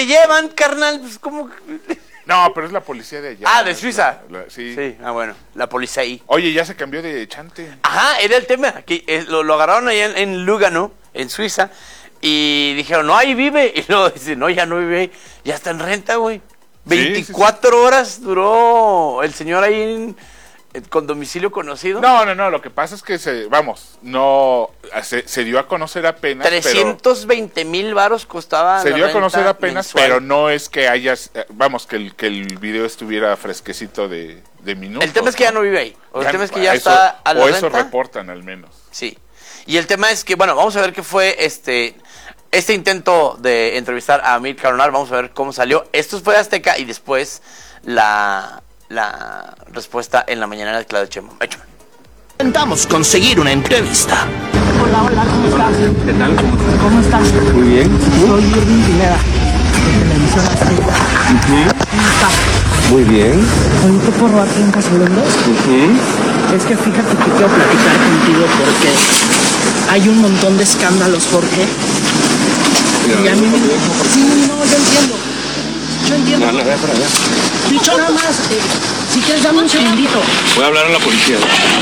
te llevan, carnal? Pues como... No, pero es la policía de allá. Ah, de Suiza. Sí. Sí, bueno, la policía ahí. Oye, ya se cambió de chante. Ajá, era el tema, que lo agarraron allá en Lugano, en Suiza, y dijeron, no, ahí vive. Y luego dice, no, ya no vive ahí, ya está en renta, güey. 24 horas duró el señor ahí con domicilio conocido. No, lo que pasa es que se dio a conocer apenas. 320,000 varos costaba. Se dio a conocer apenas, mensual. pero no es que que el video estuviera fresquecito de minutos. El tema es que ya no vive ahí. El tema es que ya eso, está a la o renta. eso reportan al menos. Sí. Y el tema es que, bueno, vamos a ver qué fue este intento de entrevistar a Amílcar Onar. Vamos a ver cómo salió. Esto fue Azteca y después la respuesta en la mañanera de Claudia Sheinbaum. Intentamos conseguir una entrevista. Hola, ¿cómo estás? ¿Qué tal? ¿Cómo estás? Muy bien. Soy Irving Pineda, de Televisión Azteca. ¿Cómo estás? Muy bien. Ahorita por aquí en Casalondos. Es que fíjate que quiero platicar contigo porque hay un montón de escándalos, Jorge. Y a mí me... Sí, no, yo entiendo. No, ve para allá. Dicho nada más, si quieres dame un segundito. Voy a hablar a la policía.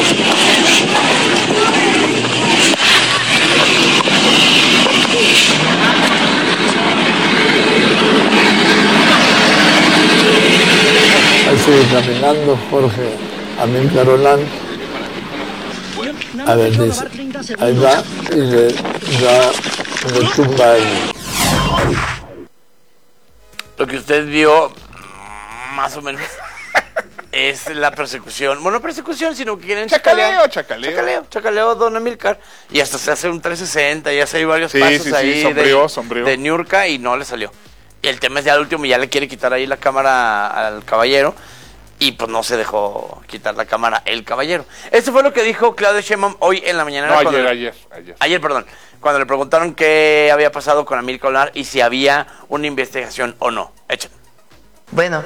Ahí sigue caminando Jorge Amílcar Onar. A ver, dice, ahí va y le tumba el... Lo que usted vio, más o menos, es la persecución. Bueno, no persecución, sino que quieren chacaleo, don Amílcar. Y hasta se hace un 360, y hace hay varios pasos ahí sombrío. de Niurka y no le salió. Y el tema es ya el último, ya le quiere quitar ahí la cámara al caballero. Y pues no se dejó quitar la cámara el caballero. Esto fue lo que dijo Claudia Sheinbaum hoy en la mañana. No, ayer. Ayer, perdón. Cuando le preguntaron qué había pasado con Amílcar Onar y si había una investigación o no. Échale. Bueno,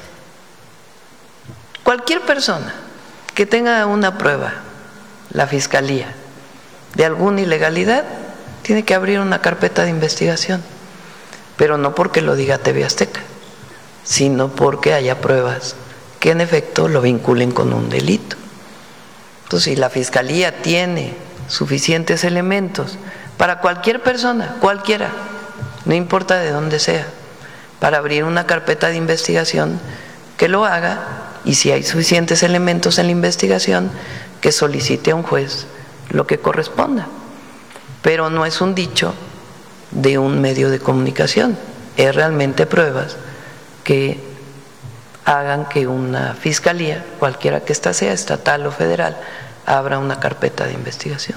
cualquier persona que tenga una prueba, la Fiscalía, de alguna ilegalidad, tiene que abrir una carpeta de investigación. Pero no porque lo diga TV Azteca, sino porque haya pruebas que en efecto lo vinculen con un delito. Entonces, si la Fiscalía tiene suficientes elementos para cualquier persona, cualquiera, no importa de dónde sea, para abrir una carpeta de investigación, que lo haga, y si hay suficientes elementos en la investigación, que solicite a un juez lo que corresponda. Pero no es un dicho de un medio de comunicación, es realmente pruebas que hagan que una fiscalía, cualquiera que ésta sea, estatal o federal, abra una carpeta de investigación.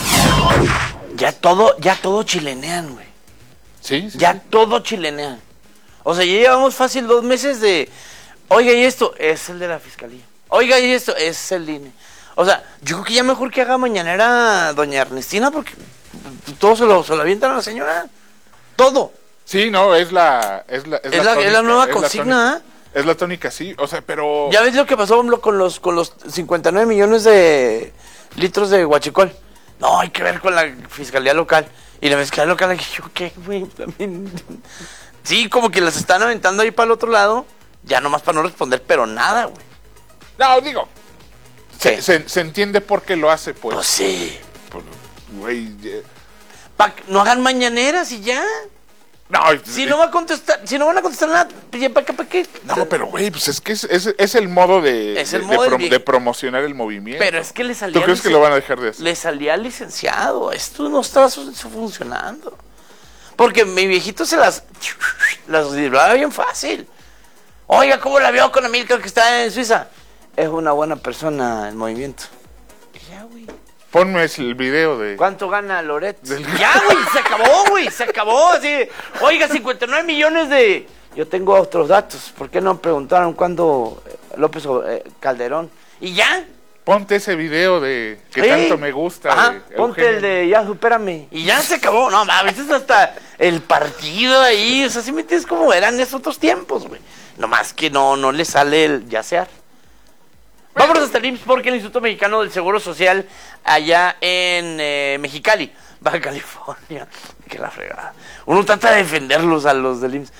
Ya todo chilenean, güey. Sí. Todo chilenean. O sea, ya llevamos fácil 2 meses de, oiga, y esto es el de la fiscalía. Oiga, y esto es el INE. O sea, yo creo que ya mejor que haga mañanera doña Ernestina, porque todo se lo avientan a la señora. Todo. Sí, no, es la nueva consigna, ¿eh? Es la tónica, sí, o sea, pero... ¿Ya ves lo que pasó con los 59 millones de litros de huachicol? No, hay que ver con la fiscalía local. Y la fiscalía local, yo, ¿qué, güey? También... Sí, como que las están aventando ahí para el otro lado, ya nomás para no responder, pero nada, güey. No, digo, Sí. se entiende por qué lo hace, pues. Pues sí. Güey... No hagan mañaneras y ya. No, Si no van a contestar nada, ¿para qué? No, pero güey, pues es que es el modo de promocionar el movimiento. Pero es que le salía... ¿Tú crees que lo van a dejar de hacer? Le salía al licenciado. Esto no está funcionando. Porque mi viejito se las libraba bien fácil. Oiga, ¿cómo la vio con Amílcar que está en Suiza? Es una buena persona el movimiento. Ya, güey. Ponme el video de... ¿Cuánto gana Loret? Ya, güey, se acabó. Así, oiga, 59 millones de... Yo tengo otros datos. ¿Por qué no preguntaron cuándo López Calderón? Y ya. Ponte ese video de que tanto me gusta. Ajá, ponte el de ya, supérame. Y ya se acabó. No, a veces hasta el partido ahí. O sea, si me entiendes cómo eran esos otros tiempos, güey. Nomás que no le sale el yacear. Vámonos hasta el IMSS porque el Instituto Mexicano del Seguro Social allá en Mexicali, Baja California, que la fregada. Uno trata de defenderlos a los del IMSS.